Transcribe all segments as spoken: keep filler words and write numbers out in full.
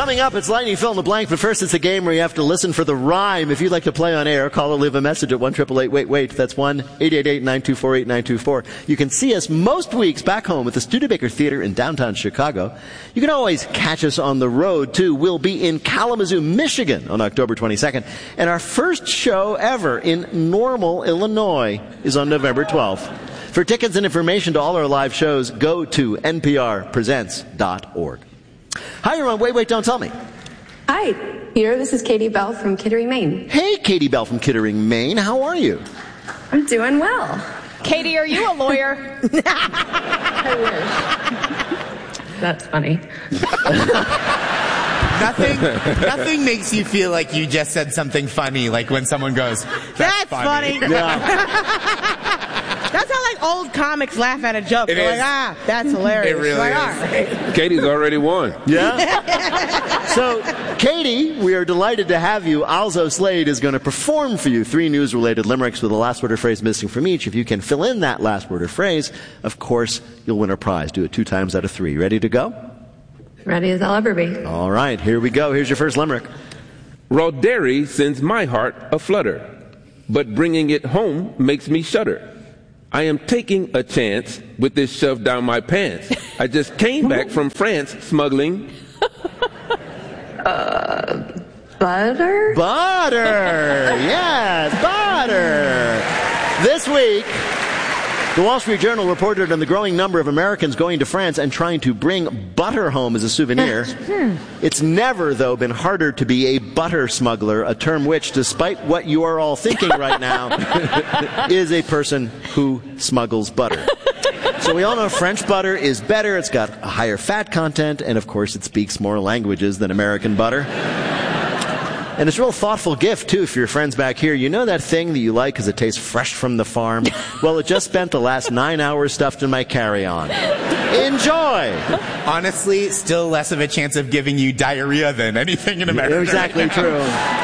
Coming up, it's Lightning Fill in the Blank, but first it's a game where you have to listen for the rhyme. If you'd like to play on air, call or leave a message at one eight eight eight wait wait. That's one eight eight eight nine two four eight nine two four. You can see us most weeks back home at the Studebaker Theater in downtown Chicago. You can always catch us on the road, too. We'll be in Kalamazoo, Michigan on October twenty-second. And our first show ever in Normal, Illinois is on November twelfth. For tickets and information to all our live shows, go to N P R presents dot org. Hi, you're on Wait, Wait, Don't Tell Me. Hi, Peter. This is Katie Bell from Kittering, Maine. Hey, Katie Bell from Kittering, Maine. How are you? I'm doing well. Katie, are you a lawyer? I wish. That's funny. Nothing, nothing makes you feel like you just said something funny, like when someone goes, that's, That's funny. funny. Yeah. That's how like old comics laugh at a joke. It They're is. like, ah, that's hilarious. It really like, is. all right. Katie's already won. Yeah? So, Katie, we are delighted to have you. Alzo Slade is going to perform for you three news-related limericks with a last word or phrase missing from each. If you can fill in that last word or phrase, of course, you'll win a prize. Do it two times out of three. Ready to go? Ready as I'll ever be. All right, here we go. Here's your first limerick. Raw dairy sends my heart aflutter, but bringing it home makes me shudder. I am taking a chance with this shoved down my pants. I just came back from France smuggling. Uh, butter? Butter! Yes, butter! This week, the Wall Street Journal reported on the growing number of Americans going to France and trying to bring butter home as a souvenir. It's never, though, been harder to be a butter smuggler, a term which, despite what you are all thinking right now, is a person who smuggles butter. So we all know French butter is better, it's got a higher fat content, and of course it speaks more languages than American butter. And it's a real thoughtful gift, too, for your friends back here. You know that thing that you like because it tastes fresh from the farm? Well, it just spent the last nine hours stuffed in my carry-on. Enjoy! Honestly, still less of a chance of giving you diarrhea than anything in America. Exactly true.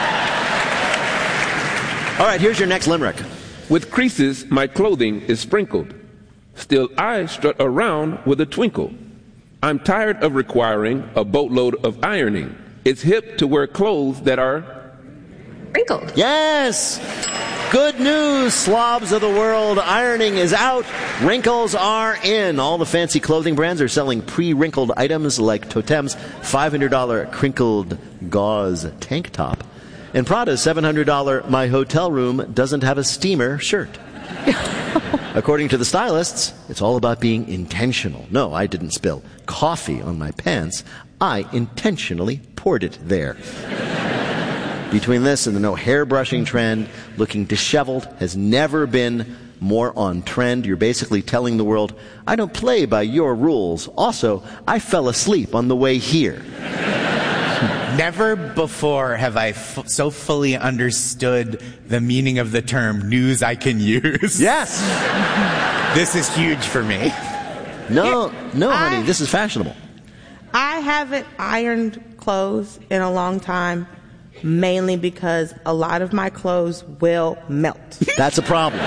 All right, here's your next limerick. With creases, my clothing is sprinkled. Still, I strut around with a twinkle. I'm tired of requiring a boatload of ironing. It's hip to wear clothes that are Wrinkled. Yes! Good news, slobs of the world. Ironing is out. Wrinkles are in. All the fancy clothing brands are selling pre-wrinkled items like Totem's five hundred dollars crinkled gauze tank top and Prada's seven hundred dollars My Hotel Room Doesn't Have a Steamer shirt. According to the stylists, it's all about being intentional. No, I didn't spill coffee on my pants. I intentionally poured it there. Between this and the no hair brushing trend, looking disheveled has never been more on trend. You're basically telling the world, I don't play by your rules. Also, I fell asleep on the way here. Never before have I f- so fully understood the meaning of the term news I can use. Yes! This is huge for me. No, no, honey, I- this is fashionable. I haven't ironed clothes in a long time, mainly because a lot of my clothes will melt. That's a problem.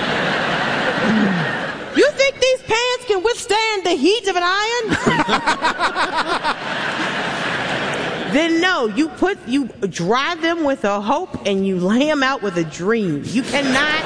You think these pants can withstand the heat of an iron? Then no, you put you dry them with a hope and you lay them out with a dream. You cannot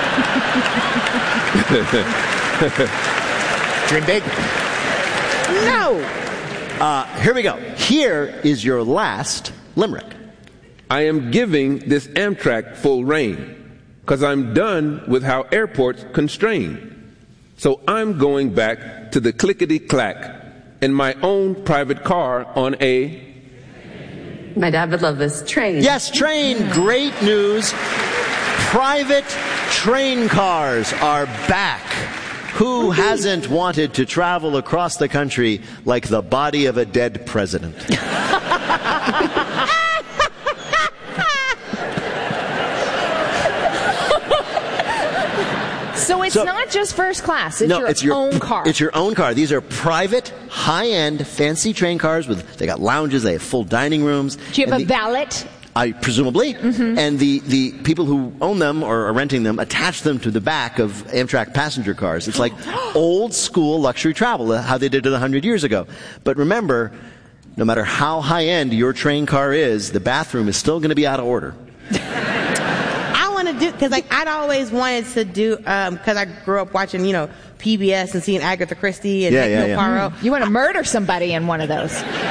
Dream big. No. Uh, here we go. Here is your last limerick. I am giving this Amtrak full rein, cause I'm done with how airports constrain. So I'm going back to the clickety-clack in my own private car on a... My dad would love this. Train. Yes, train. Great news. Private train cars are back. Who hasn't wanted to travel across the country like the body of a dead president? So it's So- not just first class. It's no, your it's your own car. It's your own car. These are private, high-end, fancy train cars with they got lounges, they have full dining rooms. Do you have and a the- valet? I presumably, mm-hmm. and the, the people who own them or are renting them attach them to the back of Amtrak passenger cars. It's like old school luxury travel, how they did it a hundred years ago. But remember, no matter how high-end your train car is, the bathroom is still going to be out of order. I want to do, because like I'd always wanted to do, because um, I grew up watching, you know, P B S and seeing Agatha Christie and yeah, Nick yeah, Poirot. You want to murder somebody in one of those.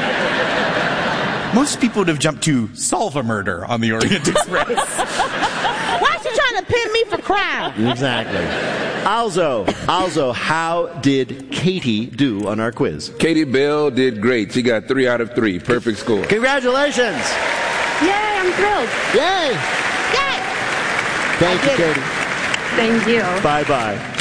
Most people would have jumped to solve a murder on the Orient Express. Why is she trying to pin me for crime? Exactly. Also, also, how did Katie do on our quiz? Katie Bell did great. She got three out of three. Perfect score. Congratulations. Yay, I'm thrilled. Yay. Yay! Thank you, did it. Katie. Thank you. Bye-bye.